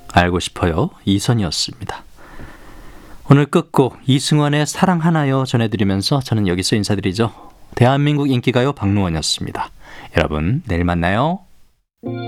알고 싶어요. 이선이었습니다. 오늘 끝곡 이승환의 사랑하나요 전해드리면서 저는 여기서 인사드리죠. 대한민국 인기가요 박노원이었습니다. 여러분 내일 만나요.